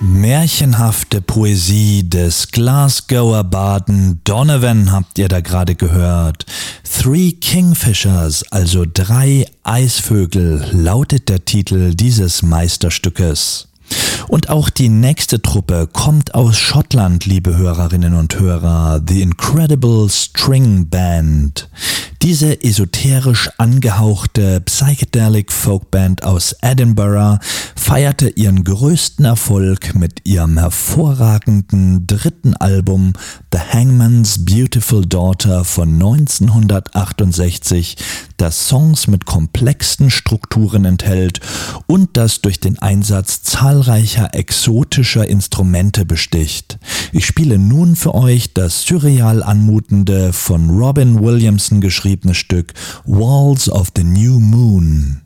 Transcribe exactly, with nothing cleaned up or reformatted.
Märchenhafte Poesie des Glasgower Barden Donovan habt ihr da gerade gehört. Three Kingfishers, also drei Eisvögel, lautet der Titel dieses Meisterstückes. Und auch die nächste Truppe kommt aus Schottland, liebe Hörerinnen und Hörer, The Incredible String Band. Diese esoterisch angehauchte Psychedelic Folkband aus Edinburgh feierte ihren größten Erfolg mit ihrem hervorragenden dritten Album The Hangman's Beautiful Daughter von neunzehnhundertachtundsechzig, das Songs mit komplexen Strukturen enthält und das durch den Einsatz zahlreicher exotischer Instrumente besticht. Ich spiele nun für euch das surreal anmutende, von Robin Williamson geschriebene Stück Walls of the New Moon.